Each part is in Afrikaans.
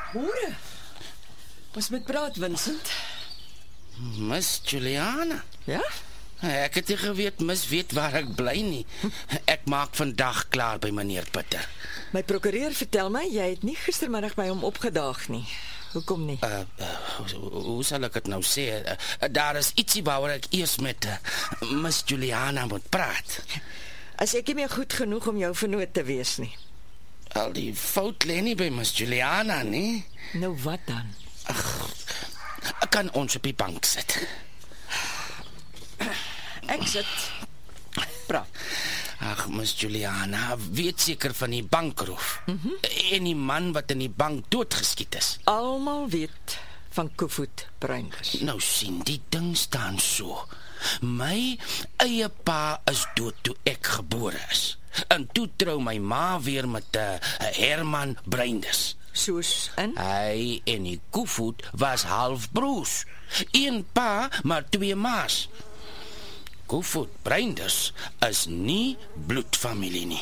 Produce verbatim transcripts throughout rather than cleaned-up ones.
Môre. Ons moet praat, Vincent. Miss Juliana. Ja? Ek het nie geweet mis weet waar ek bly nie. Ek maak vandag klaar by meneer Pitter. My prokureur vertel my, jy het nie gistermiddag by hom opgedaag nie. Hoekom nie? Uh, uh, hoe, hoe sal ek het nou sê? Uh, daar is ietsie waaroor ek eers met uh, Miss Juliana moet praat. As ek nie meer goed genoeg om jou vernoot te wees nie. Al die fout lê nie by Miss Juliana nie. Nou wat dan? Ag, ek kan ons op die bank sit. Ek sit. Praat. Ag, Miss Juliana, weet seker van die bankroof. Mm-hmm. En die man wat in die bank doodgeskiet is. Almal weet van Koevoet Breinders. Nou sien, die ding staan so. My eie pa is dood toe ek gebore is. En toe trou my ma weer met 'n uh, Herman Breinders. Soos in? Hy en die Koevoet was halfbroers. Een pa, maar twee ma's. Koevoet Breinders is nie bloedfamilie nie.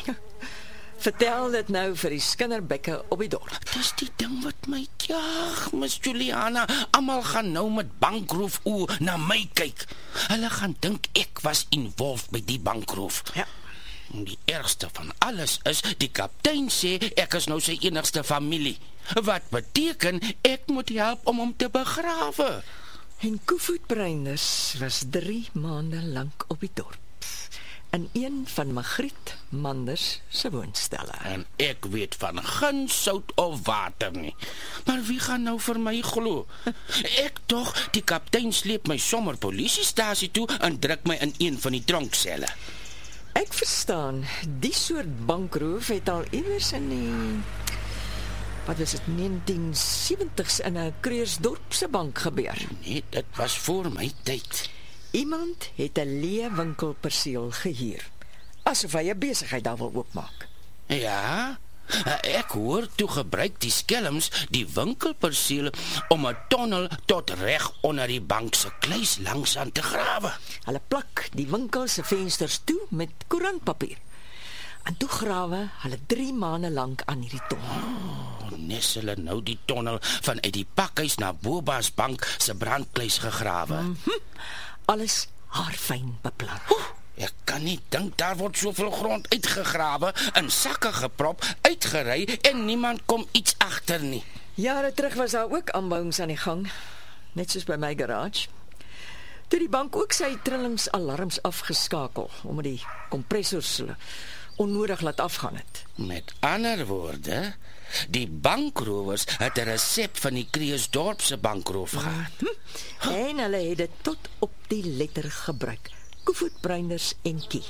Vertel dit nou vir die skinderbekke op die dorp. Dis die ding wat my jaag, Miss Juliana. Almal gaan nou met bankroof oë na my kyk. Hulle gaan dink ek was involved by die bankroof. Ja. Die ergste van alles is, die kaptein sê ek is nou sy enigste familie. Wat beteken ek moet help om hom te begrawe. En Koevoet Breinders was drie maande lank op die dorp. In een van Magriet Manders se woonstelle. En ek weet van geen sout of water nie. Maar wie gaan nou vir my glo? Ek tog, die kaptein sleep my sommer polisiestasie toe en druk my in een van die tronkselle. Ek verstaan, die soort bankroof het al iewers in die, wat was dit, negentien sewenties in 'n Krugersdorpse bank gebeur. Nee, dit was voor my tyd. Iemand het 'n leë winkelperseel gehuur, asof hy 'n besigheid daar wil oopmaak. Ja, ek hoor toe gebruik die skelms die winkelperseel om 'n tonnel tot reg onder die bank se kluis langs aan te grawe. Hulle plak die winkel se vensters toe met koerantpapier. En toe grawe hulle drie maande lank aan hierdie tonnel. Oh, nes hulle nou die tonnel vanuit die pakhuis na Boba's bank se brandkluis gegrawe. Mm-hmm. Alles haarfyn beplan. Oeh, ek kan nie dink daar word soveel grond uitgegrawe, in sakke geprop, uitgery en niemand kom iets agter nie. Jare terug was daar ook aanbouings aan die gang, net soos by my garage. Toe die bank ook sy trillingsalarms afgeskakel, omdat die kompressors onnodig laat afgaan het. Met ander woorde, die bankrowers het 'n resep van die Krugersdorpse bankroof gehad. Hm. En hulle het dit tot op die letter gebruik. Koevoet Breinders en Kie.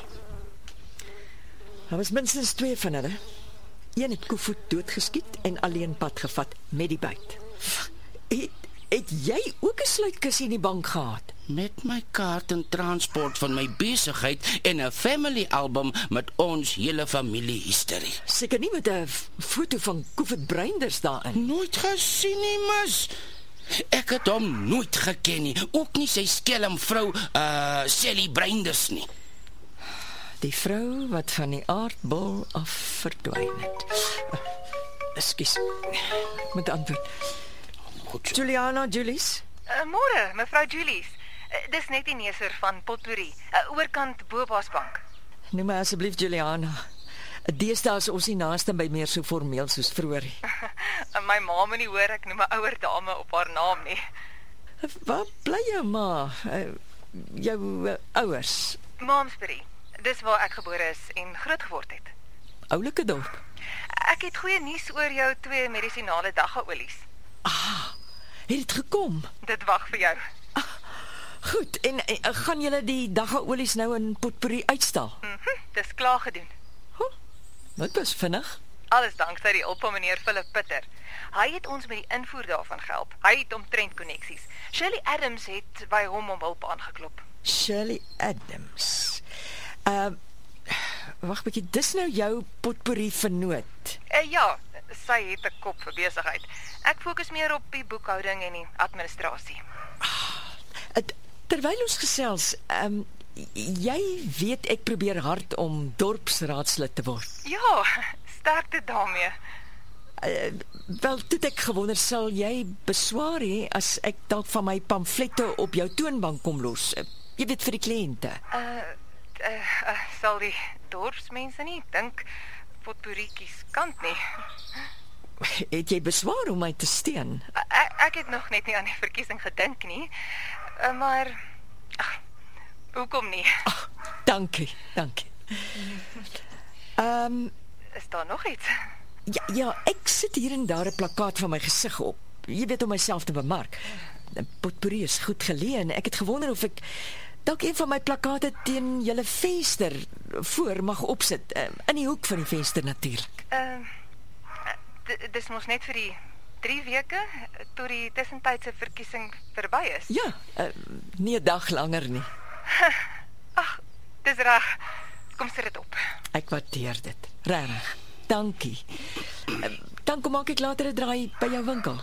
Daar was minstens twee van hulle. Een het Koevoet doodgeskiet en alleen pad gevat met die byt. Het, het jy ook 'n sluitkus in die bank gehad? Met my kaart en transport van my besigheid en 'n family album met ons hele familie history. Seker nie met 'n foto van Koevoet Breinders daarin. Nooit gesien nie, mis. Ek het hom nooit geken nie, ook nie sy skelm vrou, uh, Sally Breinders nie. Die vrou wat van die aardbol af verdwyn het. Uh, Ekskuus, ek moet antwoord. Goed so. Juliana, Julies? Uh, Môre, mevrou Julies. Uh, dis net die neser van Potpourri, uh, oorkant Boba's bank. Noem my asseblief Juliana. Deesdae is ons nie naaste by meer so formeel soos vroeër. My ma moet nie hoor ek noem 'n ouer dame op haar naam nie. Waar bly jou ma? Uh, jou uh, ouers? Malmesbury. Dis waar ek gebore is en groot geword het. Oulike dorp. Ek het goeie nuus oor jou twee medisinale daggaolies. Ah, het dit gekom? Dit wag vir jou. Ah, goed, en uh, gaan julle die daggaolies nou in Potpourri uitstal? Mhm, dis klaar gedoen. Huh, dit was vinnig. Alles danksy die hulp van meneer Philip Pitter. Hy het ons met die invoer daarvan gehelp. Hy het omtrent koneksies. Shirley Adams het by hom om hulp aangeklop. Shirley Adams. Uh, wag 'n bietjie, dis nou jou Potpourri vernoot. Uh, ja, sy het 'n kop vir besigheid. Ek fokus meer op die boekhouding en die administrasie. Ah, terwyl ons gesels, um, jy weet ek probeer hard om dorpsraadslid te word. Ja, sterkte daarmee. Uh, wel, toe het ek gewonder, sal jy beswaar hê as ek dalk van my pamflette op jou toonbank kom los? Uh, jy weet, vir die kliënte. Uh, uh, uh sal die dorpsmense nie dink potpourrietjies kant nie. Het jy beswaar om my te steun? Uh, ek, ek het nog net nie aan die verkiesing gedink nie, uh, maar ach, hoekom nie? Ach, dankie, dankie. Ehm um, Is daar nog iets? Ja, ja, ek sit hier en daar 'n plakkaat van my gesig op. Jy weet, om myself te bemark. Potpourri is goed geleë en ek het gewonder of ek dalk een van my plakate teen julle venster voor mag opsit, in die hoek van die venster natuurlik. Uh, dis mos net vir die drie weke tot die tussentydse verkiesing verby is. Ja, uh, nie 'n dag langer nie. Ag, dis reg. Kom sit dit op. Ek waardeer dit. Regtig. Dankie. Uh, dan kom maak ek later 'n draai by jou winkel.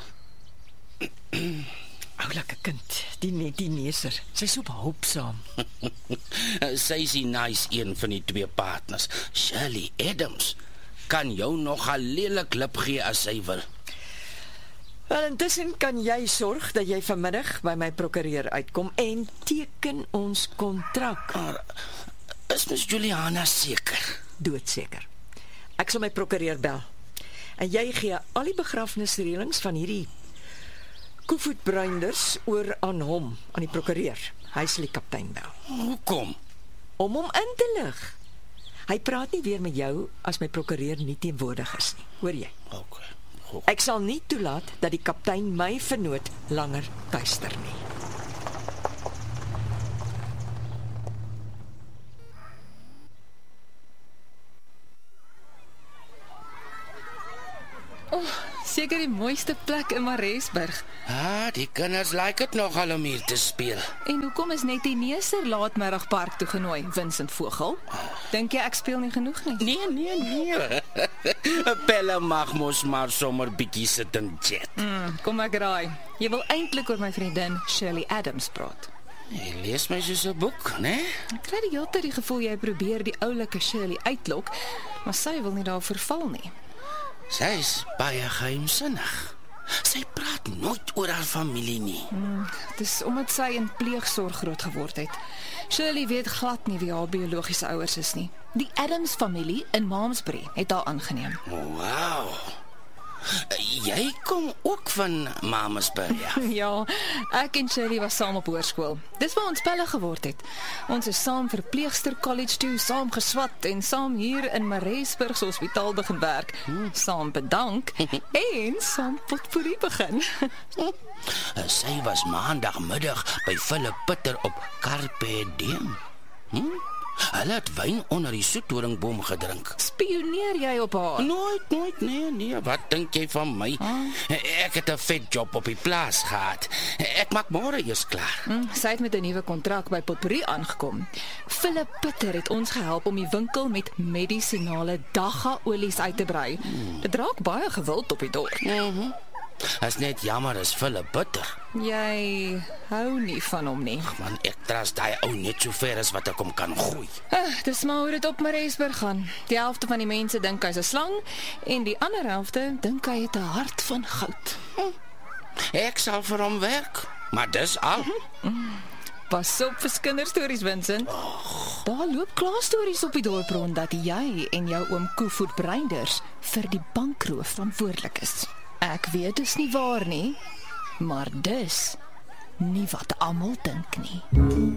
Oulike kind, die net die neser. Sy is so behulpsaam. Sy is die nice een van die twee partners. Shirley Adams kan jou nog 'n lelik lip gee as sy wil. Wel, intussen kan jy sorg dat jy vanmiddag by my prokureur uitkom en teken ons kontrak. Maar is Miss Juliana seker? Doodseker. Ek sal my prokureur bel. En jy gee al die begrafnisreëlings van hierdie Koevoetbruinders oor aan hom, aan die prokureur. Hy sal die kaptein bel. Hoekom? Om hom in te lig. Hy praat nie weer met jou as my prokureur nie teenwoordig is nie. Hoor jy? Okay. Ek sal nie toelaat dat die kaptein my vernoot langer tuister nie. Oh, seker die mooiste plek in Maresburg. Ah, die kinders like dit nogal om hier te speel. En hoekom is net die Neser laatmiddagpark toegenooi, Vincent Vogel? Dink jy ek speel nie genoeg nie? Nee, nee, nee. Pelle mag mos maar sommer bietjie sit en chat. Mm, kom ek raai. Jy wil eintlik oor my vriendin Shirley Adams praat. Jy lees my soos 'n boek, né? Ek kry die hele tyd die gevoel jy probeer die oulike Shirley uitlok, maar sy wil nie daarvoor val nie. Sy is baie geheimsinnig. Sy praat nooit oor haar familie nie. Mm, dis omdat sy in pleegsorg groot geword het. Shirley weet glad nie wie haar biologiese ouers is nie. Die Adams familie in Malmesbury het haar aangeneem. Wow. Jy kom ook van Malmesbury. Ja, ek en Shirley was saam op hoërskool. Dis waar ons pelle geword het. Ons is saam verpleegster college toe, saam geswat en saam hier in Maresburg se hospitaal begin werk. Saam bedank en saam potpourri begin. Sy was maandagmiddag by Philip Pitter op Carpe Diem. Hm? Hulle het wyn onder die soethoringboom gedrink. Spioneer jy op haar? Nooit, nooit, nee, nee. Wat dink jy van my? Ah. Ek het 'n vet job op die plaas gehad. Ek maak môre eers klaar. Mm, sy het met 'n nuwe kontrak by potpourri aangekom. Philip Pitter het ons gehelp om die winkel met medisinale dagga-olies uit te brei. Mm. Dit raak baie gewild op die dorp. Mhm. As net jammer is Philip Pitter. Jy hou nie van hom nie. Man, ek trust daai ou net so ver as wat ek hom kan groei. Ah, dis maar hoe dit op Maresburg gaan. Die helfte van die mense dink hy's 'n slang en die ander helfte dink hy het 'n hart van goud. Hm. Ek sal vir hom werk, maar dis al. Mm. Pas op vir kinderstories, Vincent. Oh. Daar loop klaar stories op die dorp rond dat jy en jou oom Koevoetbruinders vir die bankroof verantwoordelik is. Ek weet dis nie waar nie, maar dis nie wat almal dink nie.